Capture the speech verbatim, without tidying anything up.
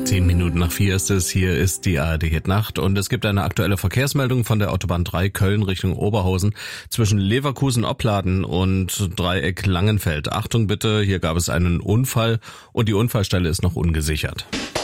Zehn Minuten nach vier ist es, hier ist die A R D Hit Nacht und es gibt eine aktuelle Verkehrsmeldung von der Autobahn drei Köln Richtung Oberhausen zwischen Leverkusen-Opladen und Dreieck Langenfeld. Achtung bitte, hier gab es einen Unfall und die Unfallstelle ist noch ungesichert.